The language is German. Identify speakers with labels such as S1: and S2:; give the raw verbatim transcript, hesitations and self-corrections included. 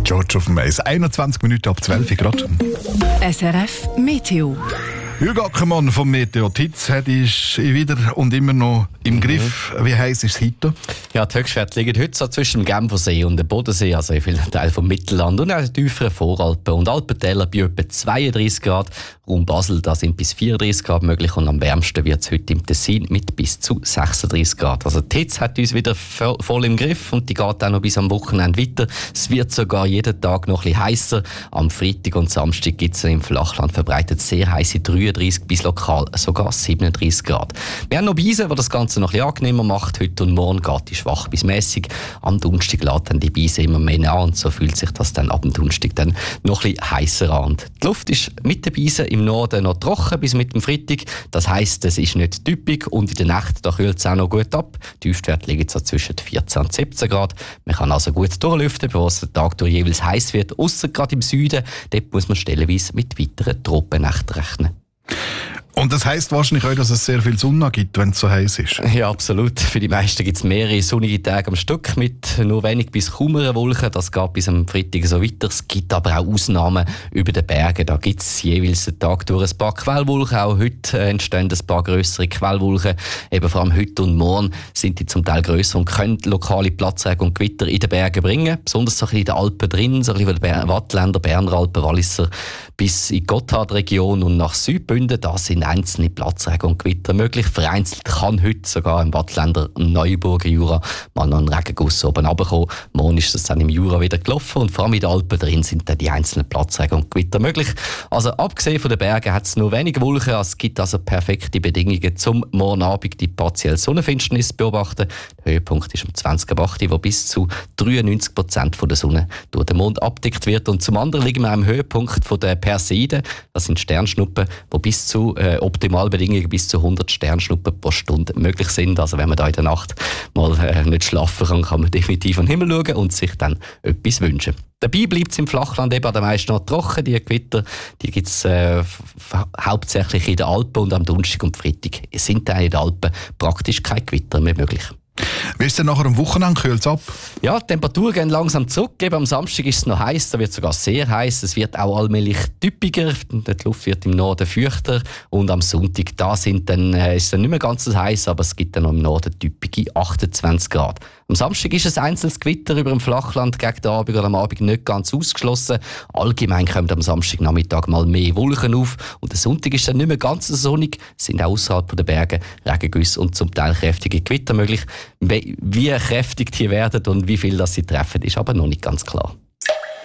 S1: George auf dem Eis. einundzwanzig Minuten ab zwölf Grad.
S2: S R F Meteo.
S1: Jürg Ackermann vom Meteo. Die Hitze hat ist wieder und immer noch im Griff. Wie heiß ist es heute?
S3: Ja, die Höchstwerte liegen heute so zwischen dem Genfersee und dem Bodensee, also in vielen Teilen vom Mittelland und auch den tieferen Voralpen und Alpentäler bei etwa zweiunddreißig Grad. Raum Basel, da sind bis vierunddreißig Grad möglich und am wärmsten wird es heute im Tessin mit bis zu sechsunddreißig Grad. Also die Hitze hat uns wieder voll im Griff und die geht auch noch bis am Wochenende weiter. Es wird sogar jeden Tag noch ein bisschen heißer. Am Freitag und Samstag gibt es im Flachland verbreitet sehr heiße dreiunddreißig bis lokal sogar siebenunddreißig Grad. Wir haben noch Beise, die das Ganze noch ein bisschen angenehmer macht. Heute und morgen geht die schwach bis mäßig. Am Donnerstag lädt dann die Beise immer mehr nach und so fühlt sich das dann ab dem Donnerstag dann noch ein bisschen heißer an. Und die Luft ist mit den Beisen im Norden noch trocken bis mit dem Freitag. Das heisst, es ist nicht typisch und in der Nacht da kühlt es auch noch gut ab. Die Tiefstwerte liegen so zwischen vierzehn und siebzehn Grad. Man kann also gut durchlüften, bevor es den Tag durch jeweils heiß wird. Ausser gerade im Süden, dort muss man stellenweise mit weiteren Tropennächten rechnen.
S1: Und das heisst wahrscheinlich auch, dass es sehr viel Sonne gibt, wenn es so heiß ist.
S3: Ja, absolut. Für die meisten gibt es mehrere sonnige Tage am Stück mit nur wenig bis kaum einer Wolke. Das geht bis am Freitag so weiter. Es gibt aber auch Ausnahmen über den Bergen. Da gibt es jeweils den Tag durch ein paar Quellwolken. Auch heute entstehen ein paar grössere Quellwolken. Eben vor allem heute und morgen sind die zum Teil grösser und können lokale Platzregen und Gewitter in den Bergen bringen. Besonders so ein bisschen in den Alpen drin, so ein bisschen den Wattländer, Berner Alpen, Walliser bis in die Gotthardregion und nach Südbünden. Da sind einzelne Platzregen und Gewitter möglich. Vereinzelt kann heute sogar im Wattländer Neuburger Jura mal noch ein Regenguss oben runterkommen. Morgen ist das dann im Jura wieder gelaufen und vor allem in den Alpen drin sind dann die einzelnen Platzregen und Gewitter möglich. Also abgesehen von den Bergen hat es nur wenige Wolken. Es gibt also perfekte Bedingungen, zum morgen Abend die partielle Sonnenfinsternis zu beobachten. Der Höhepunkt ist um zwanzig Uhr acht, wo bis zu dreiundneunzig Prozent von der Sonne durch den Mond abdeckt wird. Und zum anderen liegen wir am Höhepunkt von der Perseiden. Das sind Sternschnuppen, die bis zu äh, Optimalbedingungen bis zu hundert Sternschnuppen pro Stunde möglich sind. Also wenn man da in der Nacht mal äh, nicht schlafen kann, kann man definitiv an den Himmel schauen und sich dann etwas wünschen. Dabei bleibt es im Flachland eben am meisten noch trocken. Die Gewitter die gibt es äh, hauptsächlich in den Alpen und am Donnerstag und Freitag sind dann in den Alpen praktisch keine Gewitter mehr möglich.
S1: Wie ist denn nachher am Wochenende? Kühlt es ab?
S3: Ja, die Temperaturen gehen langsam zurück. Eben am Samstag ist es noch heiß, da wird es sogar sehr heiß. Es wird auch allmählich typiger. Die Luft wird im Norden feuchter. Und am Sonntag da sind dann, äh, ist es dann nicht mehr ganz so heiß, aber es gibt dann noch im Norden typische achtundzwanzig Grad. Am Samstag ist ein einzelnes Gewitter über dem Flachland gegen den Abend oder am Abend nicht ganz ausgeschlossen. Allgemein kommen am Samstagnachmittag mal mehr Wolken auf. Und der Sonntag ist dann nicht mehr ganz so sonnig. Es sind auch außerhalb der Berge Regengüsse und zum Teil kräftige Gewitter möglich. Wie kräftig die werden und wie viel das sie treffen, ist aber noch nicht ganz klar.